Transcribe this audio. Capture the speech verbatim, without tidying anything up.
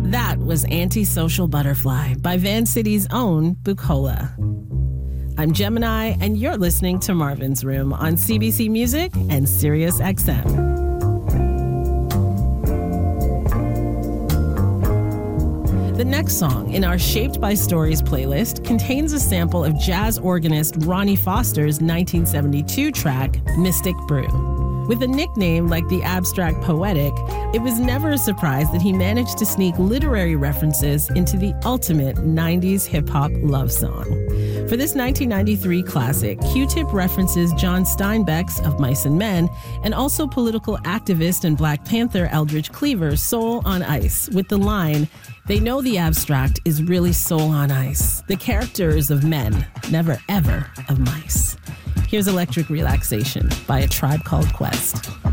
That was Antisocial Butterfly by Van City's own Bukola. I'm Gemini, and you're listening to Marvin's Room on C B C Music and Sirius X M. The next song in our Shaped by Stories playlist contains a sample of jazz organist Ronnie Foster's nineteen seventy-two track, Mystic Brew. With a nickname like the Abstract Poetic, it was never a surprise that he managed to sneak literary references into the ultimate nineties hip-hop love song. For this nineteen ninety-three classic, Q-Tip references John Steinbeck's Of Mice and Men, and also political activist and Black Panther Eldridge Cleaver's Soul on Ice, with the line, "They know the abstract is really soul on ice. The characters of men, never ever of mice." Here's Electric Relaxation by A Tribe Called Quest.